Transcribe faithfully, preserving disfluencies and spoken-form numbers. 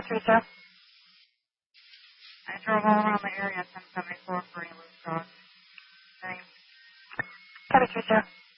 three two. I drove all around the area at ten seventy-four for any loose dogs. Thanks. Copy three two.